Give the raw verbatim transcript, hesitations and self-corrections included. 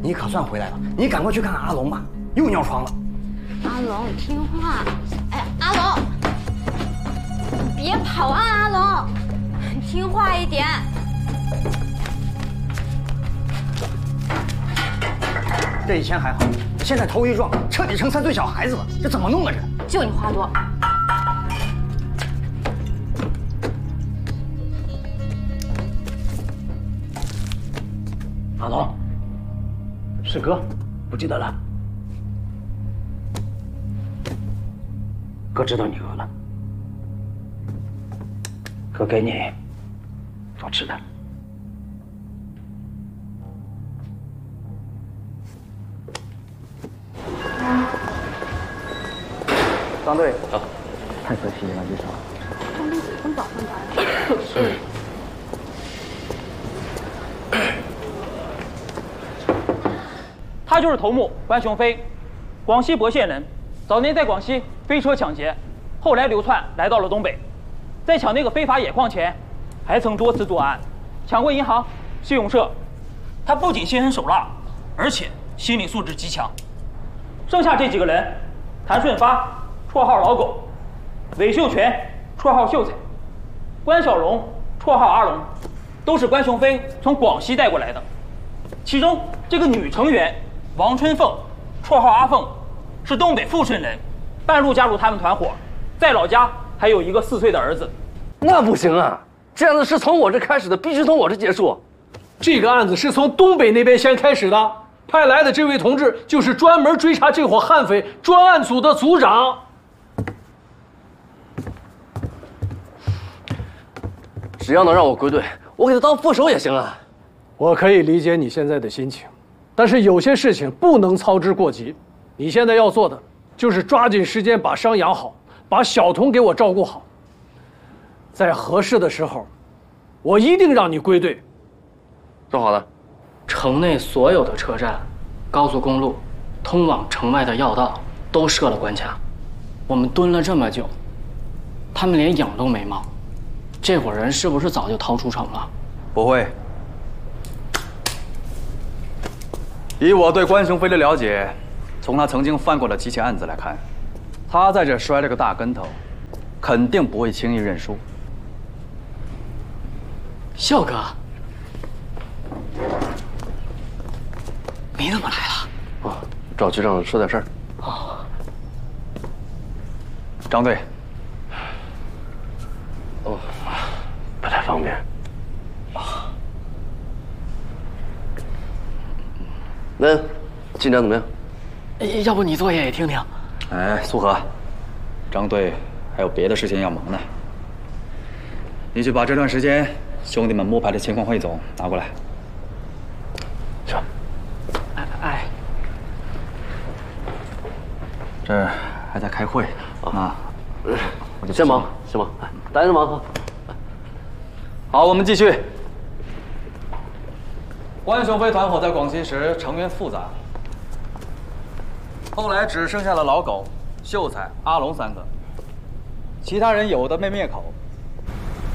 你可算回来了，你赶快去看看阿龙吧，又尿床了。 阿龙，你听话。哎，阿龙，你别跑啊，阿龙，你听话一点。 这以前还好，现在头一撞，彻底成三岁小孩子了，这怎么弄啊？这就你话多。 阿龙，是哥，不记得了。哥知道你饿了，哥给你做吃的。 张队， 啊， 太可惜了，这场。 张队从早上来。 他就是头目关雄飞，广西博县人，早年在广西飞车抢劫，后来流窜来到了东北，在抢那个非法野矿前，还曾多次作案，抢过银行、信用社。他不仅心狠手辣，而且心理素质极强。剩下这几个人，谭顺发，绰号老狗；韦秀全，绰号秀才；关小龙，绰号阿龙，都是关雄飞从广西带过来的。其中这个女成员王春凤，绰号阿凤，是东北富顺人，半路加入他们团伙，在老家还有一个四岁的儿子。 那不行啊！这样的事从我这开始的，必须从我这结束。 这个案子是从东北那边先开始的，派来的这位同志就是专门追查这伙悍匪专案组的组长。 只要能让我归队，我给他当副手也行啊。 我可以理解你现在的心情，但是有些事情不能操之过急。你现在要做的就是抓紧时间把伤养好，把小童给我照顾好。在合适的时候，我一定让你归队。 说好了， 城内所有的车站、高速公路、通往城外的要道都设了关卡。我们蹲了这么久，他们连影都没冒，这伙人是不是早就逃出城了？ 不会。以我对关雄飞的了解，从他曾经犯过的几起案子来看，他在这摔了个大跟头，肯定不会轻易认输。 孝哥，你怎么来了？ 哦，找局长说点事儿。 哦， 张队。 哦，不太方便。 啊。 那进展怎么样？ 要不你坐下也听听。 哎，苏和，张队还有别的事情要忙呢。你去把这段时间兄弟们摸排的情况汇总拿过来。 是。 哎哎， 这还在开会啊， 我就先忙，先忙，哎，大家忙。 好，我们继续。关雄飞团伙在广西时成员复杂，后来只剩下了老狗、秀才、阿龙三个，其他人有的被灭口，